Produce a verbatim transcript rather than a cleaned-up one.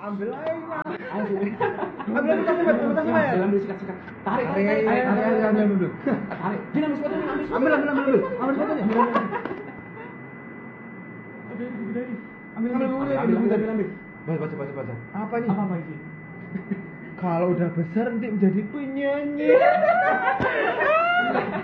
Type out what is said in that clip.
Ambil aja. Ayo. Ambil tas Mas, ambil tas Mas. Ambil sikat-sikat. Tarik, tarik, Tarik, tarik. tarik, tarik, ambil dulu. Tarik. Dia ambil sepatunya, ambil. Ambil, ambil, ambil, ambil. Ambil sepatunya. Ambil, ambil, ambil, ambil, ambil, ambil. Baca, baca, baca, baca. Apa nih? Apa apa ini? Kalau udah besar nanti menjadi penyanyi.